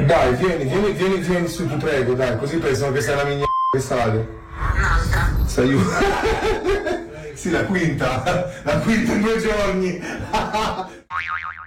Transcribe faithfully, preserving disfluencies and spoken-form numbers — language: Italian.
Dai, vieni, vieni, vieni, vieni su, ti prego, dai, così pensano che sei una migna d'estate. Un'altra. Sei io. Sì, la quinta, la quinta in due giorni.